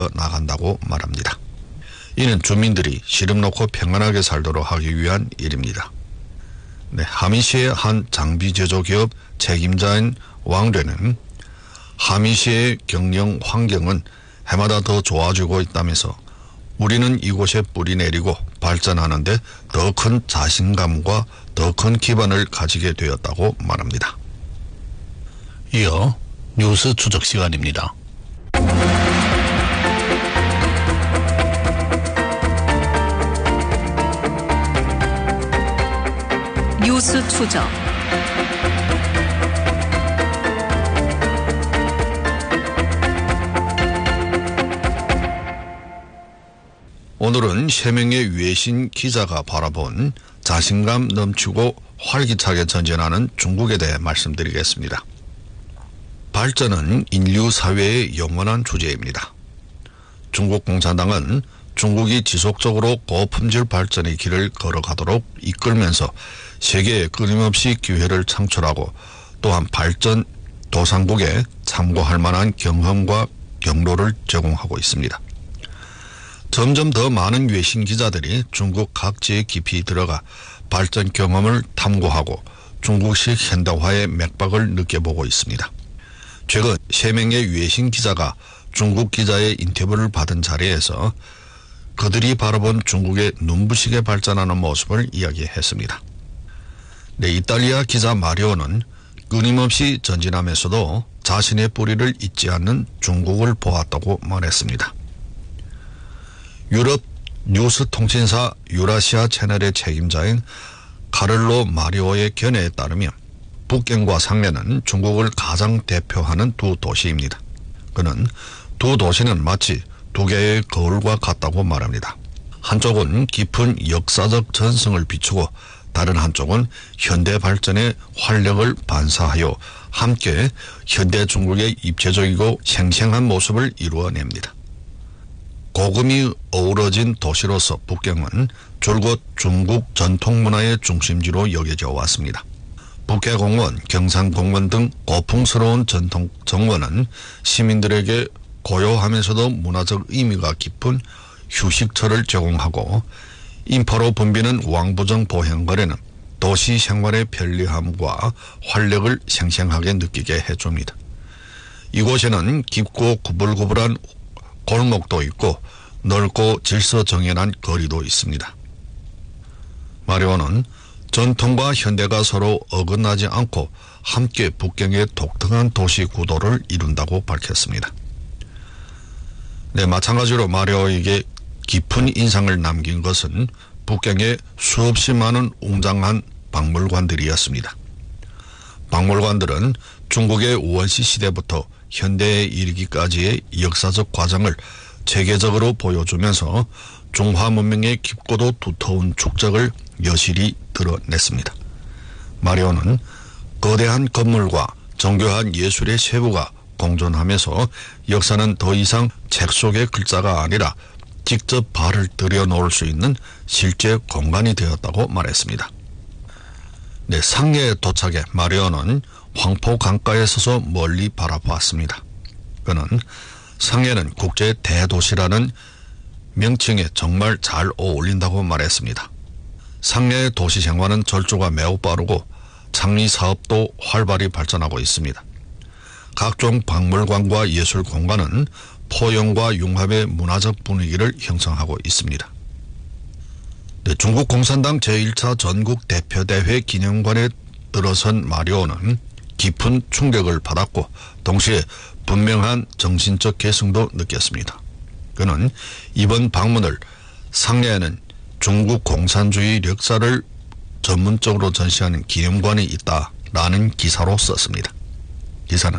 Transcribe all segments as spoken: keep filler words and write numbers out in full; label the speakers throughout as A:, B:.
A: 나간다고 말합니다. 이는 주민들이 시름 놓고 평안하게 살도록 하기 위한 일입니다. 네, 하미시의 한 장비 제조 기업 책임자인 왕뢰는 하미시의 경영 환경은 해마다 더 좋아지고 있다면서 우리는 이곳에 뿌리 내리고 발전하는데 더 큰 자신감과 더 큰 기반을 가지게 되었다고 말합니다.
B: 이어 뉴스 추적 시간입니다.
C: 뉴스 추적.
A: 오늘은 세 명의 외신 기자가 바라본 자신감 넘치고 활기차게 전진하는 중국에 대해 말씀드리겠습니다. 발전은 인류 사회의 영원한 주제입니다. 중국 공산당은 중국이 지속적으로 고품질 발전의 길을 걸어가도록 이끌면서 세계에 끊임없이 기회를 창출하고 또한 발전 도상국에 참고할 만한 경험과 경로를 제공하고 있습니다. 점점 더 많은 외신 기자들이 중국 각지에 깊이 들어가 발전 경험을 탐구하고 중국식 현대화의 맥박을 느껴보고 있습니다. 최근 세 명의 외신 기자가 중국 기자의 인터뷰를 받은 자리에서 그들이 바라본 중국의 눈부시게 발전하는 모습을 이야기했습니다. 네, 이탈리아 기자 마리오는 끊임없이 전진하면서도 자신의 뿌리를 잊지 않는 중국을 보았다고 말했습니다. 유럽 뉴스 통신사 유라시아 채널의 책임자인 카를로 마리오의 견해에 따르면 북경과 상해는 중국을 가장 대표하는 두 도시입니다. 그는 두 도시는 마치 두 개의 거울과 같다고 말합니다. 한쪽은 깊은 역사적 전승을 비추고 다른 한쪽은 현대 발전의 활력을 반사하여 함께 현대 중국의 입체적이고 생생한 모습을 이루어냅니다. 고금이 어우러진 도시로서 북경은 줄곧 중국 전통문화의 중심지로 여겨져 왔습니다. 북해공원, 경산공원 등 고풍스러운 전통 정원은 시민들에게 고요하면서도 문화적 의미가 깊은 휴식처를 제공하고 인파로 붐비는 왕부정 보행거리는 도시 생활의 편리함과 활력을 생생하게 느끼게 해줍니다. 이곳에는 깊고 구불구불한 골목도 있고 넓고 질서정연한 거리도 있습니다. 마리오는 전통과 현대가 서로 어긋나지 않고 함께 북경의 독특한 도시 구도를 이룬다고 밝혔습니다. 네, 마찬가지로 마리오에게 깊은 인상을 남긴 것은 북경의 수없이 많은 웅장한 박물관들이었습니다. 박물관들은 중국의 원시 시대부터 현대에 이르기까지의 역사적 과정을 체계적으로 보여주면서 중화 문명의 깊고도 두터운 축적을 여실히 드러냈습니다. 마리오는 거대한 건물과 정교한 예술의 세부가 공존하면서 역사는 더 이상 책 속의 글자가 아니라 직접 발을 들여놓을 수 있는 실제 공간이 되었다고 말했습니다. 네, 상해에 도착해 마리오는 황포 강가에 서서 멀리 바라보았습니다. 그는 상해는 국제 대도시라는 명칭에 정말 잘 어울린다고 말했습니다. 상해의 도시 생활은 절조가 매우 빠르고 창의 사업도 활발히 발전하고 있습니다. 각종 박물관과 예술 공간은 포용과 융합의 문화적 분위기를 형성하고 있습니다. 네, 중국 공산당 제일 차 전국 대표대회 기념관에 들어선 마리오는 깊은 충격을 받았고 동시에 분명한 정신적 개성도 느꼈습니다. 그는 이번 방문을 상해에는 중국 공산주의 역사를 전문적으로 전시하는 기념관이 있다라는 기사로 썼습니다. 기사는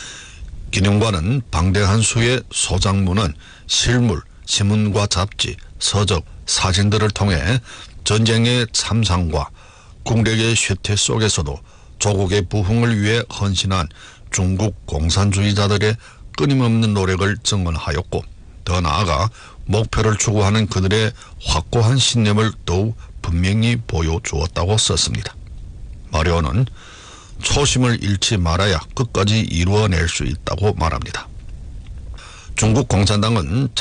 A: 기념관은 방대한 수의 소장문은 실물, 신문과 잡지, 서적, 사진들을 통해 전쟁의 참상과 국력의 쇠퇴 속에서도 조국의 부흥을 위해 헌신한 중국 공산주의자들의 끊임없는 노력을 증언하였고 더 나아가 목표를 추구하는 그들의 확고한 신념을 더욱 분명히 보여주었다고 썼습니다. 마리오는 초심을 잃지 말아야 끝까지 이루어낼 수 있다고 말합니다. 중국 공산당은